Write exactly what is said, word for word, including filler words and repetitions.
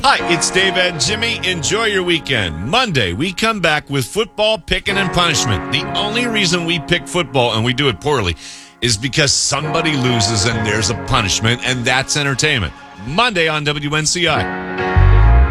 Hi, it's Dave and Jimmy. Enjoy your weekend. Monday, we come back with football, picking, and punishment. The only reason we pick football, and we do it poorly, is because somebody loses and there's a punishment, and that's entertainment. Monday on W N C I.